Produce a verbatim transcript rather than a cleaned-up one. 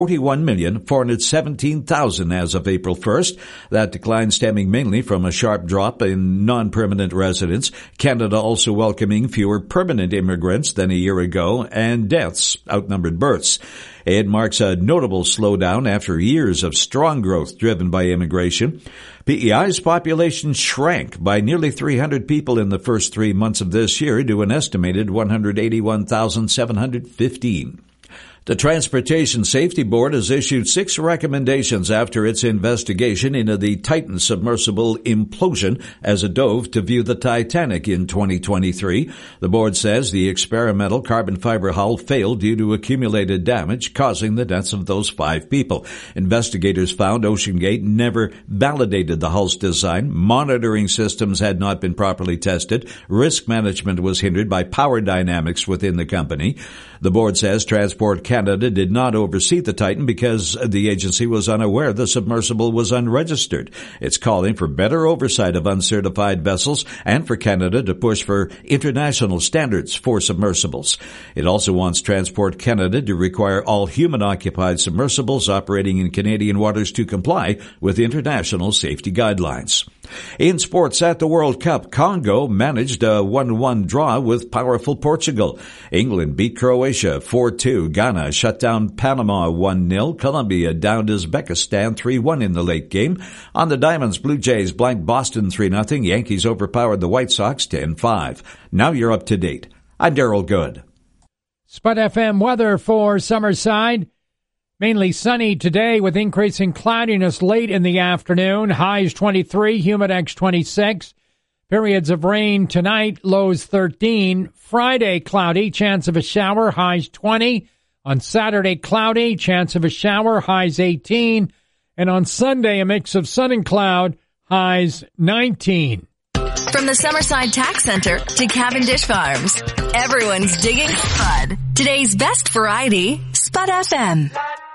forty-one million, four hundred seventeen thousand as of April first. That decline stemming mainly from a sharp drop in non-permanent residents, Canada also welcoming fewer permanent immigrants than a year ago, and deaths outnumbered births. It marks a notable slowdown after years of strong growth driven by immigration. P E I's population shrank by nearly three hundred people in the first three months of this year to an estimated one hundred eighty-one thousand seven hundred fifteen. The Transportation Safety Board has issued six recommendations after its investigation into the Titan submersible implosion as it dove to view the Titanic in twenty twenty-three. The board says the experimental carbon fiber hull failed due to accumulated damage, causing the deaths of those five people. Investigators found OceanGate never validated the hull's design, monitoring systems had not been properly tested, risk management was hindered by power dynamics within the company. The board says Transport Canada did not oversee the Titan because the agency was unaware the submersible was unregistered. It's calling for better oversight of uncertified vessels and for Canada to push for international standards for submersibles. It also wants Transport Canada to require all human-occupied submersibles operating in Canadian waters to comply with international safety guidelines. In sports at the World Cup, Congo managed a one one draw with powerful Portugal. England beat Croatia four two. Ghana shut down Panama one nil. Colombia downed Uzbekistan three one in the late game. On the Diamonds, Blue Jays blanked Boston three nothing. Yankees overpowered the White Sox ten five. Now you're up to date. I'm Daryl Good. Spud F M weather for Summerside. Mainly sunny today with increasing cloudiness late in the afternoon. Highs twenty-three, humidex twenty-six. Periods of rain tonight, lows thirteen. Friday, cloudy, chance of a shower, highs twenty. On Saturday, cloudy, chance of a shower, highs eighteen. And on Sunday, a mix of sun and cloud, highs nineteen. From the Summerside Tax Center to Cavendish Farms, everyone's digging Spud. Today's best variety, Spud F M.